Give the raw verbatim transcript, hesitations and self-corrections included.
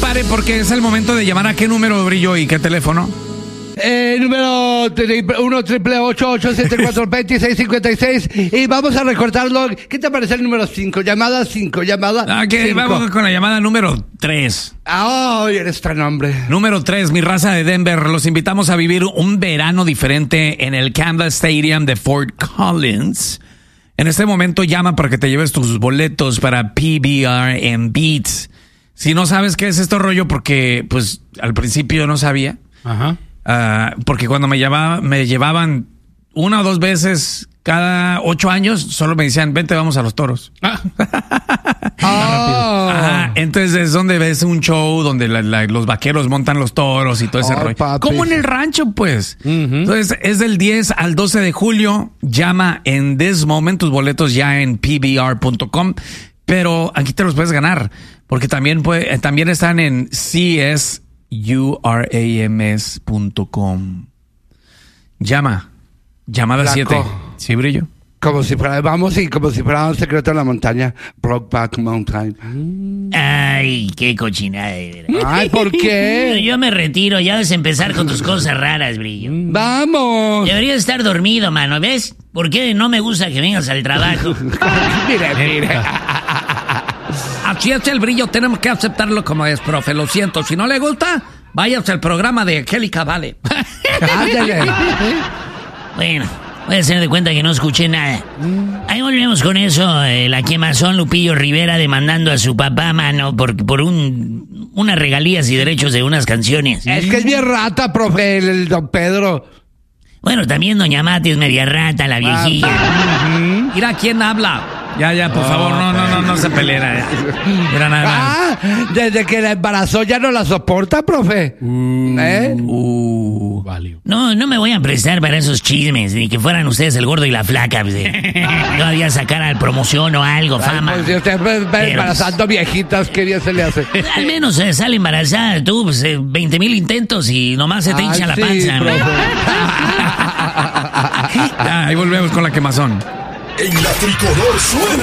prepare porque es el momento de llamar a qué número, Brillo, y qué teléfono. Eh, número uno triple ocho ocho siete cuatro dos seis cinco seis. Y vamos a recordarlo. ¿Qué te parece el número cinco? Llamada cinco, llamada Ah, que cinco. vamos con la llamada número tres. Ah, oh, eres tan hombre. Número tres, mi raza de Denver. Los invitamos a vivir un verano diferente en el Canvas Stadium de Fort Collins. En este momento llama para que te lleves tus boletos para P B R and Beats. Si no sabes qué es esto rollo, porque pues al principio no sabía. Ajá. Uh, porque cuando me llevaba, me llevaban una o dos veces cada ocho años, solo me decían, vente, vamos a los toros. Ah. Oh. Ajá, entonces es donde ves un show donde la, la, los vaqueros montan los toros y todo ese Oh, rollo. papi. Como en el rancho, pues. Uh-huh. Entonces es del diez al doce de julio. Llama en this moment, tus boletos ya en P B R punto com. Pero aquí te los puedes ganar, porque también, puede, también están en C S U R A M S punto com. Llama. Llamada siete. ¿Sí, Brillo? Como si fuera, vamos y como si fuera un secreto en la montaña. Brokeback Mountain. Ay, qué cochinada de verdad. Ay, ¿por qué? Yo me retiro, ya debes empezar con tus cosas raras, Brillo. Vamos. Deberías estar dormido, mano, ¿ves? ¿Por qué no me gusta que vengas al trabajo? Mire, mire. Así es el Brillo, tenemos que aceptarlo como es, profe, lo siento. Si no le gusta, váyase al programa de Angélica Vale. Ándale. Bueno, voy a hacer de cuenta que no escuché nada. Ahí volvemos con eso, eh, la quemazón Lupillo Rivera demandando a su papá, mano, por, por un unas regalías y derechos de unas canciones. Es que es bien rata, profe, el, el don Pedro. Bueno, también doña Mati es media rata, la viejilla. Uh-huh. Mira quién habla. Ya, ya, por Oh, favor, no, no, no, no se peleen. Ya. Mira nada más. Ah, desde que la embarazó ya no la soporta, profe. Uh, ¿Eh? uh. No, no me voy a prestar para esos chismes, ni que fueran ustedes el gordo y la flaca. Pues, eh. Todavía sacar al promoción o algo, fama. Ay, pues, si usted va Pero, embarazando viejitas, ¿qué día se le hace? Al menos eh, sale embarazada tú, pues, eh, veinte mil intentos y nomás se te hincha Ay, la sí, panza. ¿no? profe. Ya, ahí volvemos con la quemazón. En la tricolor suena